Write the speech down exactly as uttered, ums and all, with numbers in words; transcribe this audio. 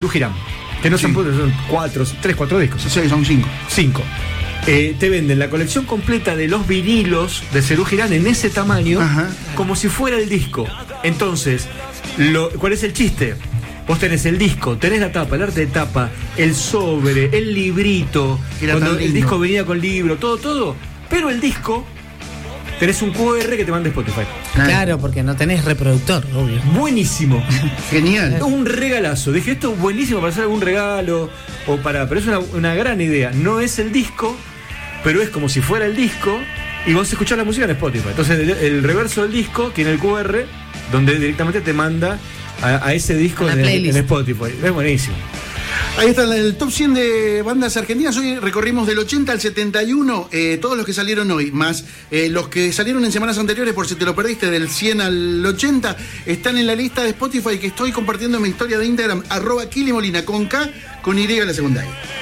Serú Girán. Que no Sí. son, son cuatro, tres, cuatro discos. Sí, son cinco. Cinco. Eh, te venden la colección completa de los vinilos de Serú Girán en ese tamaño, Ajá. como si fuera el disco. Entonces, lo, ¿cuál es el chiste? Vos tenés el disco, tenés la tapa, el arte de tapa, el sobre, el librito, Que era cuando tan el lindo. disco venía con libro, todo, todo. Pero el disco, tenés un cu erre que te manda Spotify. Claro, porque no tenés reproductor, obvio. Buenísimo. Genial. Un regalazo. Dije, esto es buenísimo para hacer algún regalo o para. Pero es una, una gran idea. No es el disco, pero es como si fuera el disco y vos escuchás la música en Spotify. Entonces, el, el reverso del disco tiene el cu erre donde directamente te manda a, a ese disco A la en, playlist. en Spotify. Es buenísimo. Ahí está el top cien de bandas argentinas. Hoy recorrimos del ochenta al setenta y uno, eh, todos los que salieron hoy, más eh, los que salieron en semanas anteriores, por si te lo perdiste, del cien al ochenta, están en la lista de Spotify que estoy compartiendo en mi historia de Instagram, arroba Kili Molina, con K, con Y a la segunda I.